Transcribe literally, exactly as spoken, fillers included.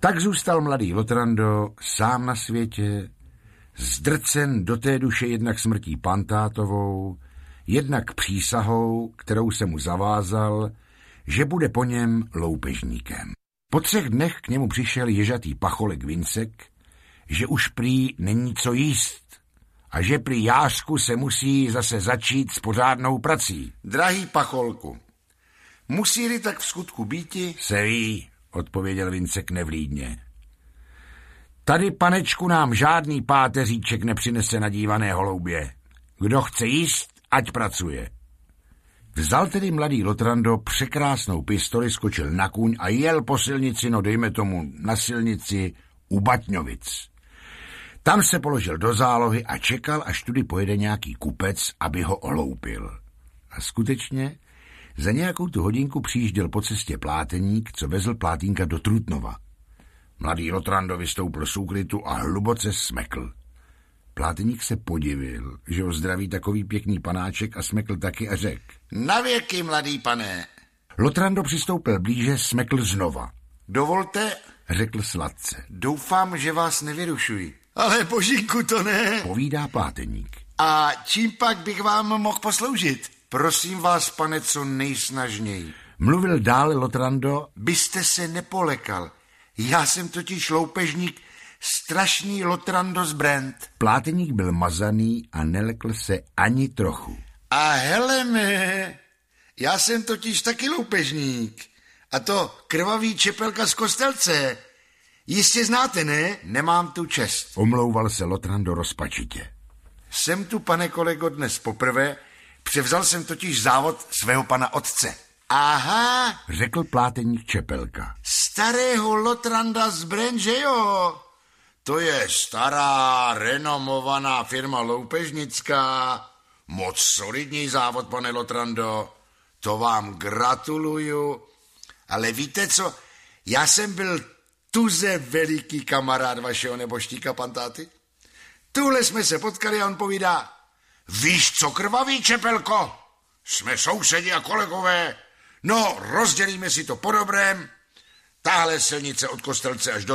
Tak zůstal mladý Lotrando sám na světě, zdrcen do té duše jednak smrtí Pantátovou, jednak přísahou, kterou se mu zavázal, že bude po něm loupežníkem. Po třech dnech k němu přišel ježatý pacholek Vincek, že už prý není co jíst a že prý Jářku se musí zase začít s pořádnou prací. Drahý pacholku, musí-li tak v skutku býti? Se ví, odpověděl Vincek nevlídně. Tady, panečku, nám žádný páteříček nepřinese na dívané holoubě. Kdo chce jíst, ať pracuje. Vzal tedy mladý Lotrando překrásnou pistoli, skočil na kůň a jel po silnici, no dejme tomu na silnici u Batňovic. Tam se položil do zálohy a čekal, až tudy pojede nějaký kupec, aby ho oloupil. A skutečně za nějakou tu hodinku přijížděl po cestě pláteník, co vezl plátínka do Trutnova. Mladý Lotrando vystoupil z úkrytu a hluboce smekl. Pláteník se podivil, že ho zdraví takový pěkný panáček, a smekl taky a řekl: Na věky, mladý pane. Lotrando přistoupil blíže, smekl znova. Dovolte, řekl sladce. Doufám, že vás nevyrušuji. Ale božínku, to ne, povídá pláteník. A čím pak bych vám mohl posloužit? Prosím vás, pane, co nejsnažněji. Mluvil dále Lotrando. Byste se nepolekal. Já jsem totiž loupežník, strašný Lotrando z Brand. Pláteník byl mazaný a nelekl se ani trochu. A hele mé, já jsem totiž taky loupežník. A to krvavý Čepelka z Kostelce. Jistě znáte, ne? Nemám tu čest. Omlouval se Lotrando rozpačitě. Jsem tu, pane kolego, dnes poprvé. Převzal jsem totiž závod svého pana otce. Aha, řekl pláteník Čepelka. Starého Lotranda z Brand, že jo? To je stará, renomovaná firma loupežnická. Moc solidní závod, pane Lotrando. To vám gratuluju. Ale víte co? Já jsem byl tuze veliký kamarád vašeho neboštíka Pantáty. Tuhle jsme se potkali a on povídá: Víš co, krvavý Čepelko? Jsme sousedi a kolegové. No, rozdělíme si to po dobrém. Táhle silnice od Kostelce až do